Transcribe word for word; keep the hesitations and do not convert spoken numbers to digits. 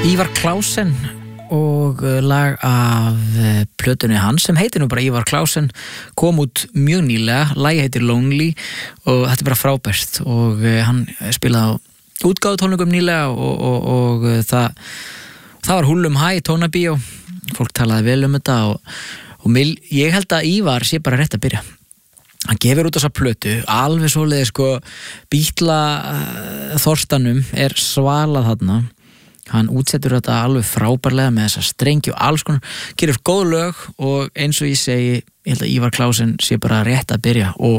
Ívar Klausen og lag af plötunni hans sem heitir nú bara Ívar Klausen, kom út mjög nýlega, lagið heitir Lonely og þetta er bara frábært og hann spilaði á útgáfutónleikum nýlega og, og, og það, það var húllum hæ, tónabíó, fólk talaði vel um þetta og, og mil, ég held að Ívar sé bara rétt að byrja. Hann gefur út þessa plötu, alveg svoleiði sko Bítla uh, þorstanum er svalað þarna. Hann útsettur þetta alveg frábærlega með þessa strengi og alls konar, gerir góð lög og eins og ég segi, ég held að Ívar Klausen sé bara rétt að byrja og